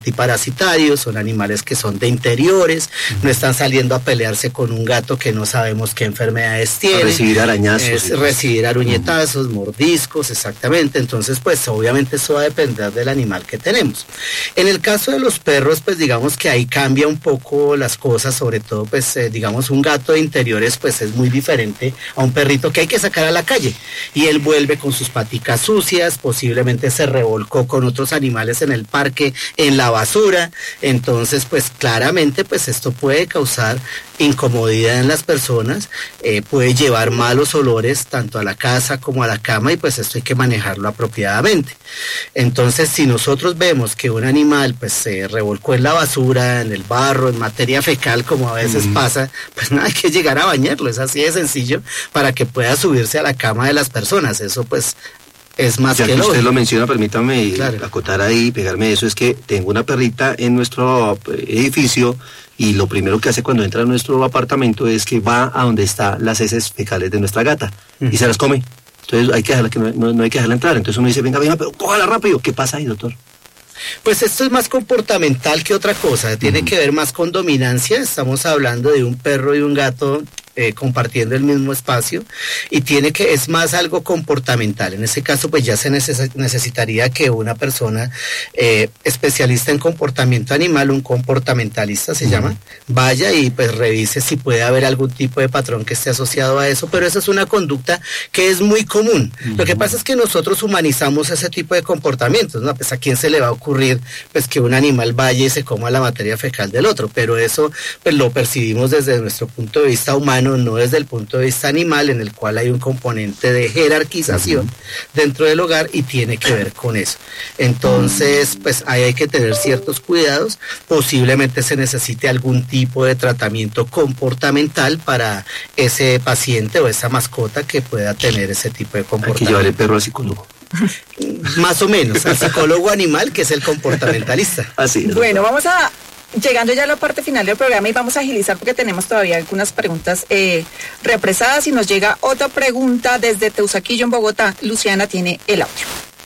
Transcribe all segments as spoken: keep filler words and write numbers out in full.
antiparasitarios, son animales que son de interiores, uh-huh. no están saliendo a pelearse con un gato que no sabemos qué enfermedades tiene. A recibir arañazos. Es recibir aruñetazos, uh-huh. mordiscos, exactamente. Entonces, pues obviamente eso va a depender del animal que tenemos. En el caso de los perros, pues digamos que ahí cambia un poco las cosas, sobre todo, pues eh, digamos un gato de interiores, pues es muy diferente a un perrito que hay que sacar a la calle. Y él vuelve con sus paticas sucias, posiblemente se revolcó con otros animales en el parque, en la basura, entonces pues claramente pues esto puede causar incomodidad en las personas, eh, puede llevar malos olores tanto a la casa como a la cama y pues esto hay que manejarlo apropiadamente. Entonces si nosotros vemos que un animal pues se revolcó en la basura, en el barro, en materia fecal como a veces mm. pasa, pues nada, hay que llegar a bañarlo, es así de sencillo para que pueda subirse a la cama de las personas, eso pues es más ya que, que usted lógico. lo menciona, permítame claro. acotar ahí y pegarme eso, es que tengo una perrita en nuestro edificio y lo primero que hace cuando entra a nuestro apartamento es que va a donde están las heces fecales de nuestra gata uh-huh. y se las come. Entonces hay que dejarla, que no, no, no hay que dejarla entrar. Entonces uno dice, venga, venga, pero cójala rápido. ¿Qué pasa ahí, doctor? Pues esto es más comportamental que otra cosa, tiene uh-huh. que ver más con dominancia, estamos hablando de un perro y un gato eh, compartiendo el mismo espacio y tiene que, es más algo comportamental, en ese caso pues ya se neces- necesitaría que una persona eh, especialista en comportamiento animal, un comportamentalista se uh-huh. llama, vaya y pues revise si puede haber algún tipo de patrón que esté asociado a eso, pero esa es una conducta que es muy común, uh-huh. lo que pasa es que nosotros humanizamos ese tipo de comportamientos, ¿no? Pues a quién se le va a ocurrir pues que un animal vaya y se coma la materia fecal del otro, pero eso pues lo percibimos desde nuestro punto de vista humano, no desde el punto de vista animal, en el cual hay un componente de jerarquización uh-huh. dentro del hogar y tiene que ver con eso. Entonces, pues ahí hay que tener ciertos cuidados, posiblemente se necesite algún tipo de tratamiento comportamental para ese paciente o esa mascota que pueda tener ese tipo de comportamiento. Hay que llevar el perro al psicólogo. Más o menos, al psicólogo animal, que es el comportamentalista. Así es. Bueno, vamos a, llegando ya a la parte final del programa y vamos a agilizar porque tenemos todavía algunas preguntas eh, represadas y nos llega otra pregunta desde Teusaquillo en Bogotá. Luciana tiene el audio.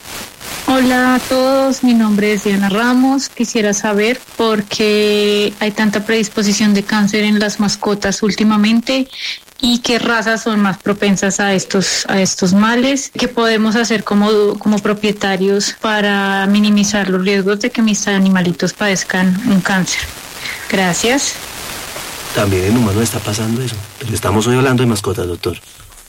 Hola a todos, mi nombre es Diana Ramos. Quisiera saber por qué hay tanta predisposición de cáncer en las mascotas últimamente y qué razas son más propensas a estos a estos males, qué podemos hacer como, como propietarios para minimizar los riesgos de que mis animalitos padezcan un cáncer. Gracias. También en humanos está pasando eso, pero estamos hoy hablando de mascotas, doctor.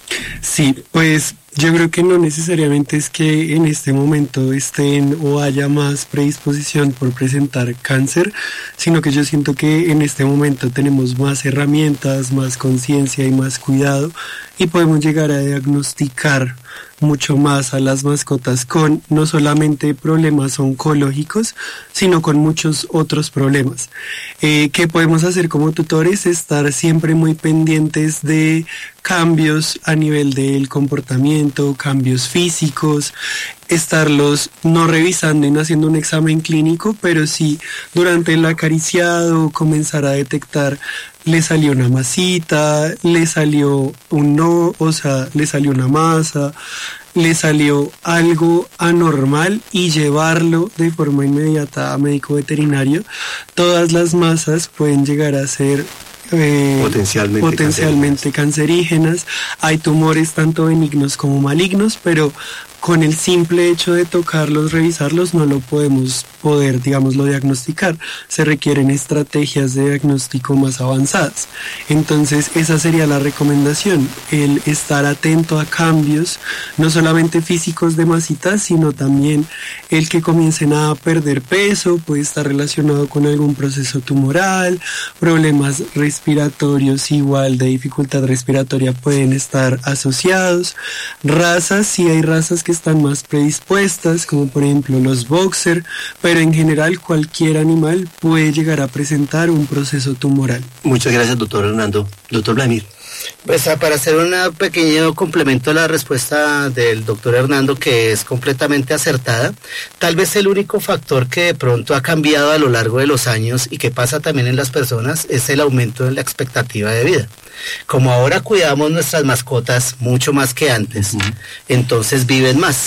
Sí, pues yo creo que no necesariamente es que en este momento estén o haya más predisposición por presentar cáncer, sino que yo siento que en este momento tenemos más herramientas, más conciencia y más cuidado y podemos llegar a diagnosticar mucho más a las mascotas con no solamente problemas oncológicos, sino con muchos otros problemas. Eh, ¿Qué podemos hacer como tutores? Estar siempre muy pendientes de cambios a nivel del comportamiento, cambios físicos, estarlos no revisando y no haciendo un examen clínico, pero sí durante el acariciado comenzar a detectar, le salió una masita, le salió un no, o sea, le salió una masa, le salió algo anormal y llevarlo de forma inmediata a médico veterinario. Todas las masas pueden llegar a ser Eh, potencialmente, potencialmente cancerígenas. cancerígenas. Hay tumores tanto benignos como malignos, pero con el simple hecho de tocarlos, revisarlos, no lo podemos poder, digámoslo, diagnosticar. Se requieren estrategias de diagnóstico más avanzadas. Entonces, esa sería la recomendación, el estar atento a cambios, no solamente físicos de masitas, sino también el que comiencen a perder peso, puede estar relacionado con algún proceso tumoral, problemas respiratorios igual de dificultad respiratoria pueden estar asociados. Razas, sí hay razas que están más predispuestas, como por ejemplo los boxer, pero en general cualquier animal puede llegar a presentar un proceso tumoral. Muchas gracias, doctor Hernando. Doctor Vladimir. Pues para hacer un pequeño complemento a la respuesta del doctor Hernando, que es completamente acertada, tal vez el único factor que de pronto ha cambiado a lo largo de los años y que pasa también en las personas es el aumento en la expectativa de vida. Como ahora cuidamos nuestras mascotas mucho más que antes, uh-huh. entonces viven más.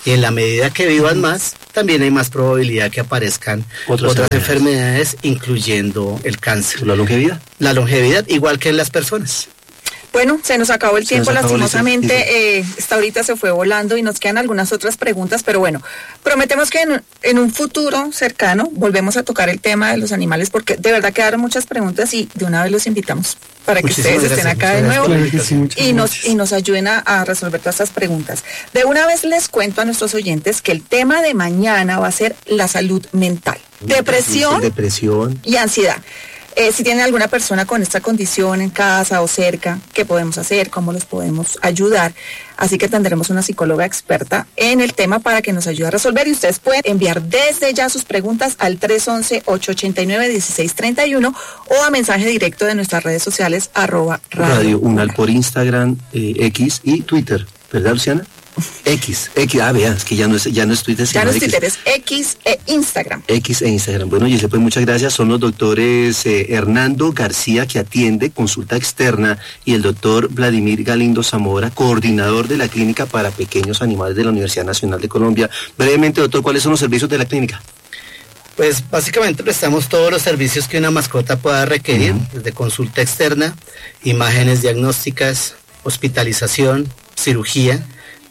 Y en la medida que vivan más, también hay más probabilidad que aparezcan otras, otras enfermedades, incluyendo el cáncer. ¿La longevidad? La longevidad, igual que en las personas. Bueno, se nos acabó el Se tiempo, acabó lastimosamente, el tiempo. eh, esta ahorita se fue volando y nos quedan algunas otras preguntas, pero bueno, prometemos que en, en un futuro cercano volvemos a tocar el tema de los animales, porque de verdad quedaron muchas preguntas y de una vez los invitamos para que Muchísimas ustedes estén gracias, acá de nuevo Claro que sí, muchas y nos, gracias. y nos ayuden a, a resolver todas estas preguntas. De una vez les cuento a nuestros oyentes que el tema de mañana va a ser la salud mental, depresión Depresión. y ansiedad. Eh, si tienen alguna persona con esta condición en casa o cerca, ¿qué podemos hacer? ¿Cómo los podemos ayudar? Así que tendremos una psicóloga experta en el tema para que nos ayude a resolver. Y ustedes pueden enviar desde ya sus preguntas al tres once, ocho ochenta y nueve, dieciséis treinta y uno o a mensaje directo de nuestras redes sociales, arroba Radio, Radio Unal por Instagram, eh, X y Twitter. ¿Verdad, Luciana? X, X, ah, vea, es que ya no es, ya no es Twitter, Ya sino no es X. Twitter, es X e Instagram. X e Instagram. Bueno, Giselle, pues muchas gracias. Son los doctores eh, Hernando García, que atiende consulta externa, y el doctor Vladimir Galindo Zamora, coordinador de la Clínica para Pequeños Animales de la Universidad Nacional de Colombia. Brevemente, doctor, ¿cuáles son los servicios de la clínica? Pues básicamente prestamos todos los servicios que una mascota pueda requerir, uh-huh. desde consulta externa, imágenes diagnósticas, hospitalización, cirugía.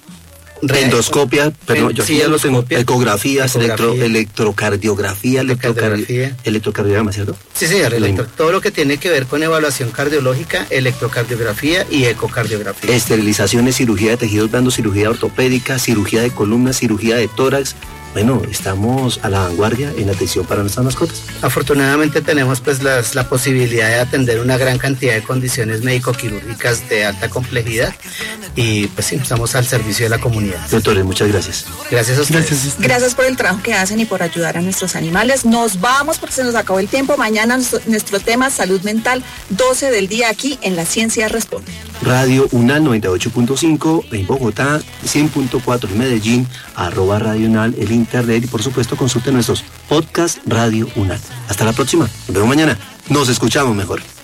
Endoscopia, perdón, yo sí, ya lo tengo, endoscopia, ecografías, ecografía, electro, electrocardiografía, electrocardiografía, electrocardiograma, ¿cierto? Sí, señor, electro, todo lo que tiene que ver con evaluación cardiológica, electrocardiografía y ecocardiografía. Esterilizaciones, cirugía de tejidos blandos, cirugía ortopédica, cirugía de columna, cirugía de tórax. Bueno, estamos a la vanguardia en la atención para nuestras mascotas. Afortunadamente tenemos pues las, la posibilidad de atender una gran cantidad de condiciones médico-quirúrgicas de alta complejidad y pues sí, estamos al servicio de la comunidad. Doctores, muchas gracias. Gracias a ustedes. Gracias. Gracias por el trabajo que hacen y por ayudar a nuestros animales. Nos vamos porque se nos acabó el tiempo. Mañana nuestro, nuestro tema, salud mental, doce del día aquí en La Ciencia Responde. Radio Unal noventa y ocho punto cinco en Bogotá, cien punto cuatro en Medellín, arroba Radio Unal, el internet y por supuesto consulten nuestros podcasts Radio Unal. Hasta la próxima, nos vemos mañana, nos escuchamos mejor.